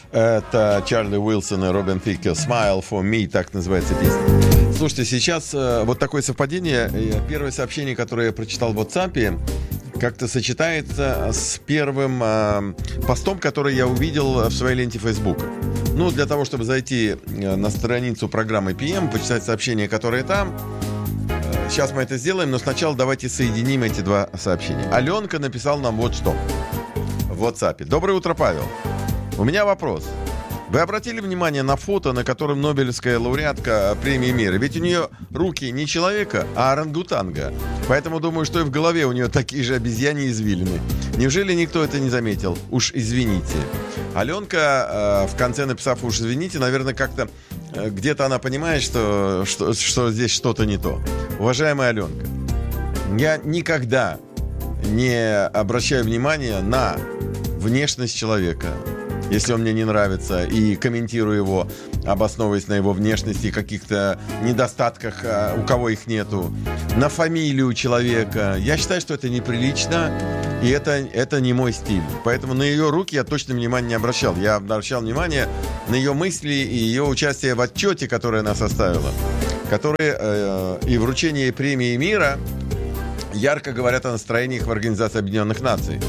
Это Чарли Уилсон и Робин Thicke. «Smile for me», так называется песня. Слушайте, сейчас вот такое совпадение. Первое сообщение, которое я прочитал в WhatsApp, как-то сочетается с первым постом, который я увидел в своей ленте Facebook. Ну, для того, чтобы зайти на страницу программы PM, почитать сообщения, которые там. Сейчас мы это сделаем, но сначала давайте соединим эти два сообщения. Аленка написал нам вот что в WhatsApp. Доброе утро, Павел. У меня вопрос. Вы обратили внимание на фото, на котором Нобелевская лауреатка премии мира? Ведь у нее руки не человека, а орангутанга. Поэтому думаю, что и в голове у нее такие же обезьяньи извилины. Неужели никто это не заметил? Уж извините. Аленка, в конце написав «уж извините», наверное, как-то где-то она понимает, что здесь что-то не то. Уважаемая Аленка, я никогда не обращаю внимания на внешность человека, если он мне не нравится, и комментирую его, обосновываясь на его внешности и каких-то недостатках, у кого их нету, на фамилию человека. Я считаю, что это неприлично, и это не мой стиль. Поэтому на ее руки я точно внимания не обращал. Я обращал внимание на ее мысли и ее участие в отчете, который она составила, которые и вручение премии мира ярко говорят о настроениях в Организации Объединенных Наций.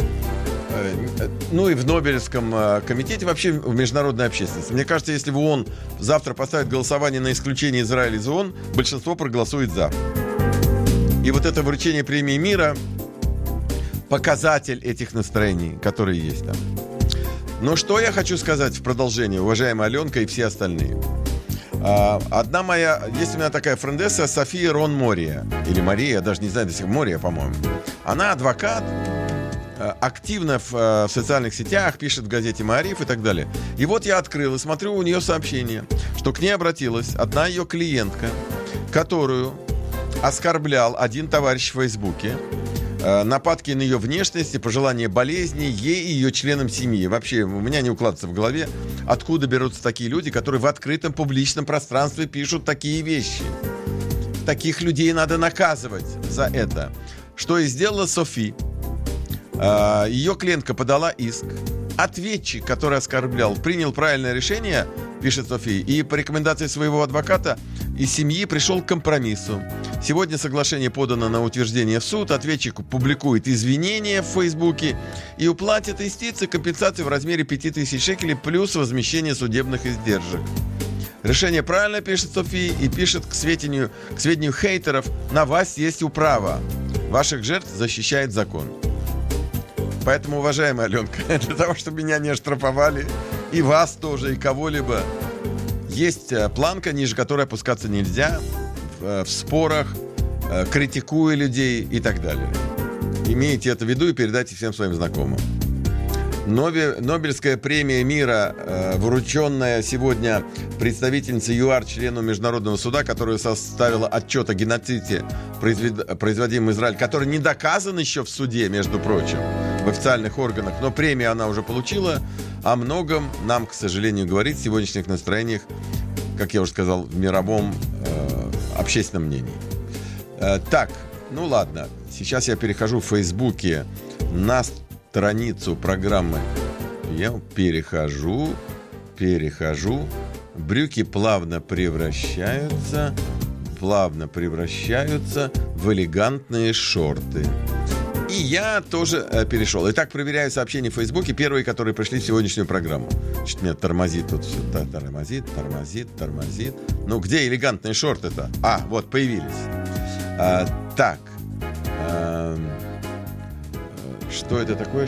Ну и в Нобелевском комитете, вообще в международной общественности. Мне кажется, если в ООН завтра поставят голосование на исключение Израиля из ООН, большинство проголосует за. И вот это вручение премии мира — показатель этих настроений, которые есть там. Но что я хочу сказать в продолжение, уважаемая Аленка и все остальные. Одна моя... Есть у меня такая френдесса София Рон Мория. Или Мария, я даже не знаю, до сих пор Мория, по-моему. Она адвокат, активно в социальных сетях, пишет в газете «Маариф» и так далее. И вот я открыл и смотрю у нее сообщение, что к ней обратилась одна ее клиентка, которую оскорблял один товарищ в Фейсбуке, нападки на ее внешность, пожелания болезни ей и ее членам семьи. Вообще, у меня не укладывается в голове, откуда берутся такие люди, которые в открытом публичном пространстве пишут такие вещи. Таких людей надо наказывать за это. Что и сделала Софи. Ее клиентка подала иск. Ответчик, который оскорблял, принял правильное решение, пишет София, и по рекомендации своего адвоката и семьи пришел к компромиссу. Сегодня соглашение подано на утверждение в суд. Ответчик публикует извинения в Фейсбуке и уплатит истице компенсацию в размере 5000 шекелей плюс возмещение судебных издержек. Решение правильно, пишет София, и пишет к сведению хейтеров: на вас есть управа. Ваших жертв защищает закон. Поэтому, уважаемая Аленка, для того, чтобы меня не оштрафовали, и вас тоже, и кого-либо, есть планка, ниже которой опускаться нельзя в спорах, критикуя людей и так далее. Имейте это в виду и передайте всем своим знакомым. Нобелевская премия мира, врученная сегодня представительницей ЮАР, члену Международного суда, которая составила отчет о геноциде, производимом в Израиле, который не доказан еще в суде, между прочим, в официальных органах, но премию она уже получила. О многом нам, к сожалению, говорит в сегодняшних настроениях, как я уже сказал, в мировом общественном мнении. Так, ну ладно, сейчас я перехожу в Фейсбуке на страницу программы. Я перехожу. Брюки плавно превращаются в элегантные шорты. И я тоже перешел. Итак, проверяю сообщения в Фейсбуке, первые, которые пришли в сегодняшнюю программу. Что-то меня тормозит тут все. Тормозит. Ну, где элегантные шорты-то? Вот, появились. Так. Что это такое?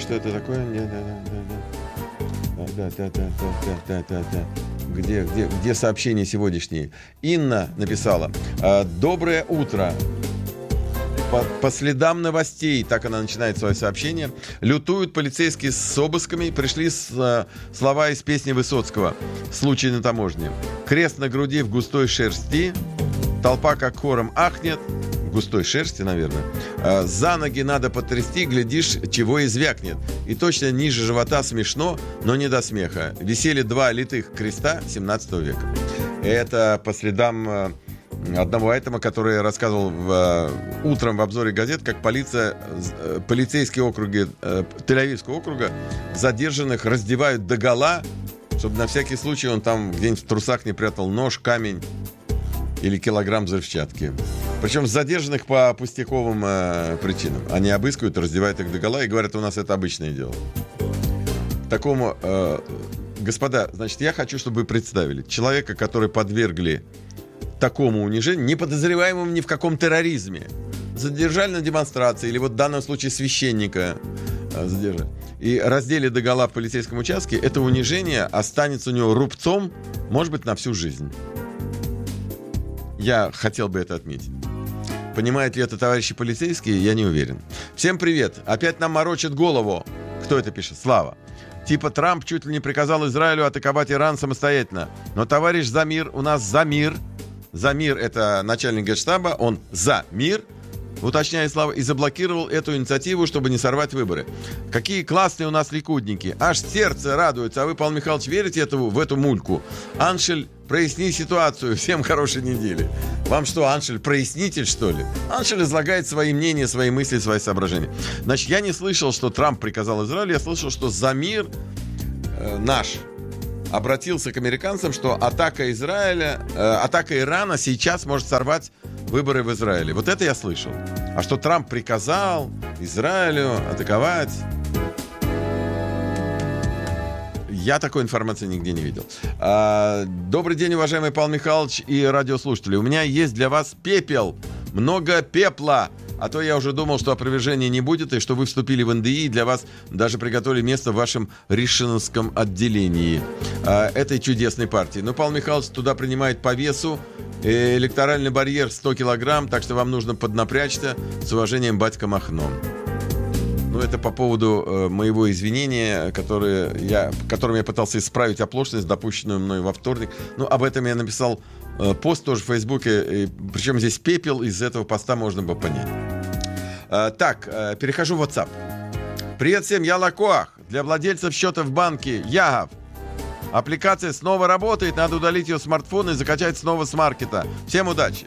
Где сообщения сегодняшние? Инна написала: доброе утро. По следам новостей, так она начинает свое сообщение, лютуют полицейские с обысками. Пришли слова из песни Высоцкого «Случай на таможне». Крест на груди в густой шерсти, толпа как хором ахнет, в густой шерсти, наверное. За ноги надо потрясти, глядишь, чего извякнет. И точно ниже живота смешно, но не до смеха. Висели два литых креста 17 века. Это по следам одного айтема, который рассказывал утром в обзоре газет, как полицейские округи Тель-Авивского округа задержанных раздевают догола чтобы на всякий случай он там где-нибудь в трусах не прятал нож, камень или килограмм взрывчатки. Причем задержанных по пустяковым причинам. Они обыскивают, раздевают их догола и говорят, у нас это обычное дело. Такому, господа, значит, я хочу, чтобы вы представили человека, который подвергли такому унижению, не подозреваемому ни в каком терроризме. Задержали на демонстрации, или вот в данном случае священника задержали. И раздели догола в полицейском участке, это унижение останется у него рубцом, может быть, на всю жизнь. Я хотел бы это отметить. Понимают ли это товарищи полицейские, я не уверен. Всем привет. Опять нам морочит голову. Кто это пишет? Слава. Типа Трамп чуть ли не приказал Израилю атаковать Иран самостоятельно. Но товарищ Замир у нас за мир. Замир — это начальник Генштаба, он за мир, уточняет Слава, и заблокировал эту инициативу, чтобы не сорвать выборы. Какие классные у нас ликудники. Аж сердце радуется. А вы, Павел Михайлович, верите в эту мульку? Аншель, проясни ситуацию. Всем хорошей недели. Вам что, Аншель, прояснитель, что ли? Аншель излагает свои мнения, свои мысли, свои соображения. Значит, я не слышал, что Трамп приказал Израилю. Я слышал, что Замир наш обратился к американцам, что атака Ирана сейчас может сорвать выборы в Израиле. Вот это я слышал. А что Трамп приказал Израилю атаковать, я такой информации нигде не видел. Добрый день, уважаемый Павел Михайлович и радиослушатели. У меня есть для вас пепел. Много пепла. А то я уже думал, что опровержения не будет, и что вы вступили в НДИ, и для вас даже приготовили место в вашем Ришинском отделении этой чудесной партии. Но Павел Михайлович туда принимает по весу. Электоральный барьер 100 килограмм, так что вам нужно поднапрячься. С уважением, батька Махно. Ну, это по поводу моего извинения, которым я пытался исправить оплошность, допущенную мной во вторник. Ну, об этом я написал пост тоже в Фейсбуке. Причем здесь пепел, из этого поста можно было понять. Так, перехожу в WhatsApp. Привет всем, я Лакоах. Для владельцев счета в банке Ягов. Аппликация снова работает, надо удалить ее с смартфона и закачать снова с маркета. Всем удачи.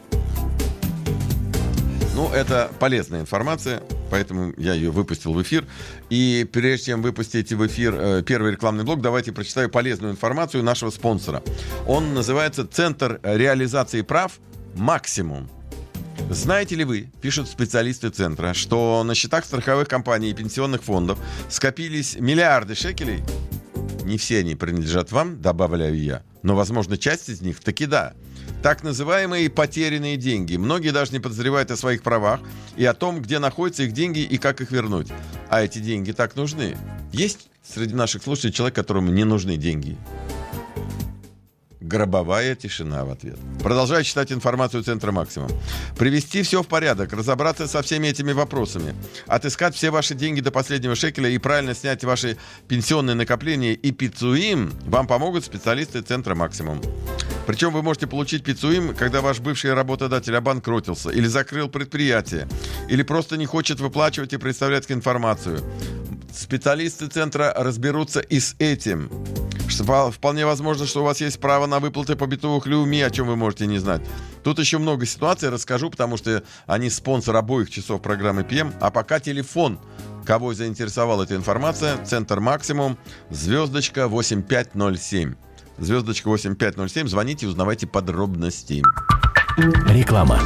Ну, это полезная информация, поэтому я ее выпустил в эфир. И прежде чем выпустить в эфир первый рекламный блок, давайте прочитаю полезную информацию нашего спонсора. Он называется «Центр реализации прав Максимум». Знаете ли вы, пишут специалисты центра, что на счетах страховых компаний и пенсионных фондов скопились миллиарды шекелей? Не все они принадлежат вам, добавляю я, но, возможно, часть из них таки да. Так называемые потерянные деньги. Многие даже не подозревают о своих правах и о том, где находятся их деньги и как их вернуть. А эти деньги так нужны. Есть среди наших слушателей человек, которому не нужны деньги? Гробовая тишина в ответ. Продолжаю читать информацию Центра Максимум. Привести все в порядок, разобраться со всеми этими вопросами, отыскать все ваши деньги до последнего шекеля и правильно снять ваши пенсионные накопления и пиццуим вам помогут специалисты Центра Максимум. Причем вы можете получить пиццуим, когда ваш бывший работодатель обанкротился или закрыл предприятие, или просто не хочет выплачивать и представлять информацию. Специалисты центра разберутся и с этим. Вполне возможно, что у вас есть право на выплаты по битовых люми, о чем вы можете не знать. Тут еще много ситуаций расскажу, потому что они спонсор обоих часов программы ПМ. А пока телефон, кого заинтересовала эта информация, Центр Максимум, звездочка 8507. Звездочка 8507. Звоните и узнавайте подробности. Реклама.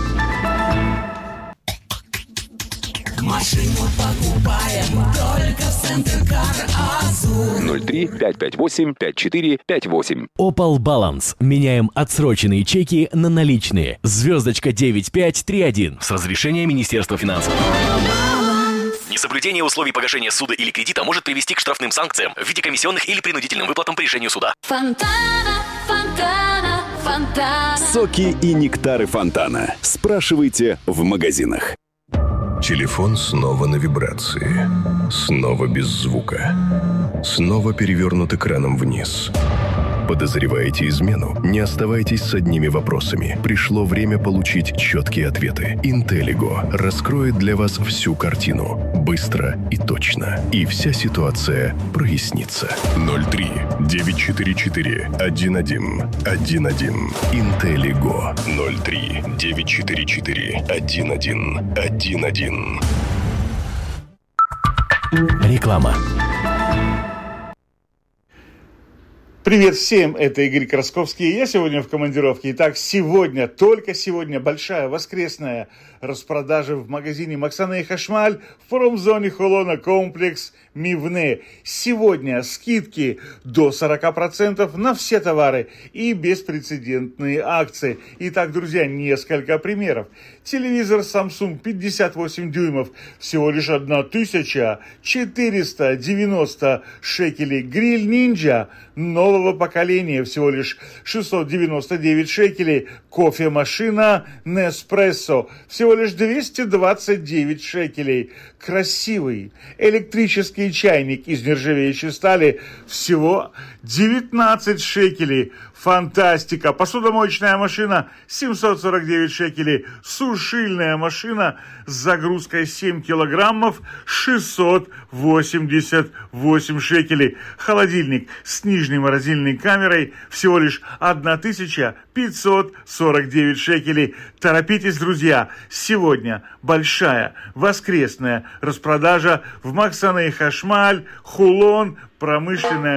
Машину покупаем только в Центр Кар Азур. 03-558-5458. Opel Balance. Меняем отсроченные чеки на наличные. Звездочка 9531. С разрешения Министерства финансов. Несоблюдение условий погашения суда или кредита может привести к штрафным санкциям в виде комиссионных или принудительным выплатам по решению суда. Фонтана, фонтана, фонтана. Соки и нектары фонтана. Спрашивайте в магазинах. Телефон снова на вибрации. Снова без звука. Снова перевернут экраном вниз. Подозреваете измену? Не оставайтесь с одними вопросами. Пришло время получить четкие ответы. Интеллиго раскроет для вас всю картину. Быстро и точно. И вся ситуация прояснится. 03-944-11-11. Интеллиго. 03-944-11-11. Реклама. Привет всем, это Игорь Красковский. Я сегодня в командировке. Итак, только сегодня большая воскресная распродажа в магазине Максана и Хашмаль в промзоне Холона комплекс Мивне. Сегодня скидки до 40% на все товары и беспрецедентные акции. Итак, друзья, несколько примеров. Телевизор Samsung 58 дюймов всего лишь 1490 шекелей. Гриль Ninja нового поколения всего лишь 699 шекелей. Кофемашина Nespresso всего лишь 229 шекелей. Красивый электрический чайник из нержавеющей стали всего 19 шекелей. Фантастика! Посудомоечная машина 749 шекелей. Сушильная машина с загрузкой 7 килограммов 688 шекелей. Холодильник с нижней морозильной камерой всего лишь 1549 шекелей. Торопитесь, друзья! Сегодня большая воскресная распродажа в Максана и Хашмаль, Хулон, промышленная